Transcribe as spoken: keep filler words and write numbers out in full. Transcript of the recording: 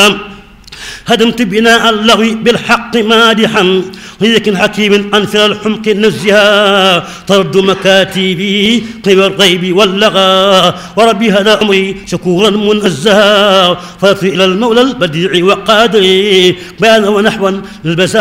هدمت بناء اللغو بالحق مادحا لكن حكيم أنفر الحمق نزها طرد مكاتبي قبل الغيب واللغى وربي هذا أمري شكورا منزها فاطر إلى المولى البديع وقادري بيانا ونحوا للبساء